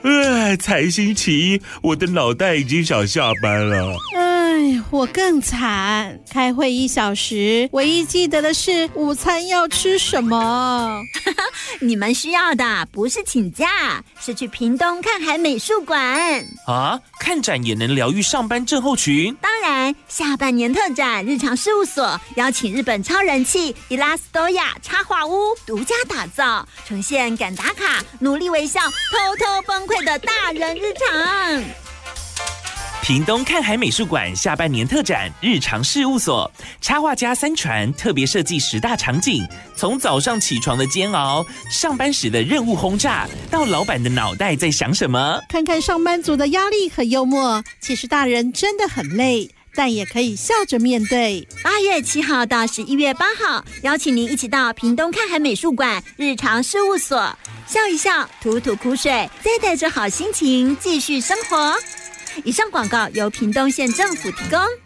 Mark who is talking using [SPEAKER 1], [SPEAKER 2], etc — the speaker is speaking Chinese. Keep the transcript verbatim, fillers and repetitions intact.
[SPEAKER 1] 呃，才星期一，我的脑袋已经想下班了。
[SPEAKER 2] 哎，我更惨，开会一小时，唯一记得的是午餐要吃什么。
[SPEAKER 3] 你们需要的不是请假，是去屏东看海美术馆
[SPEAKER 4] 啊！看展也能疗愈上班症候群。
[SPEAKER 3] 当然，下半年特展日常事务所邀请日本超人气伊拉斯多亚插画屋独家打造，呈现赶打卡、努力微笑、偷偷崩溃的大人日常。
[SPEAKER 4] 屏东看海美术馆下半年特展日常事务所，插画家三传特别设计十大场景，从早上起床的煎熬，上班时的任务轰炸，到老板的脑袋在想什么。
[SPEAKER 2] 看看上班族的压力和幽默，其实大人真的很累，但也可以笑着面对。
[SPEAKER 3] 八月七号到十一月八号，邀请您一起到屏东看海美术馆日常事务所，笑一笑，吐吐苦水，再带着好心情继续生活。以上广告由屏东县政府提供。